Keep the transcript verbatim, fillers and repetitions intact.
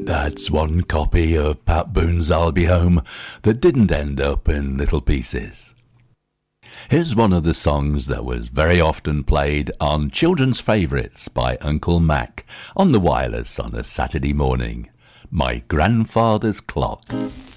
That's one copy of Pat Boone's I'll Be Home that didn't end up in little pieces. Here's one of the songs that was very often played on Children's Favourites by Uncle Mac on the wireless on a Saturday morning. My Grandfather's Clock.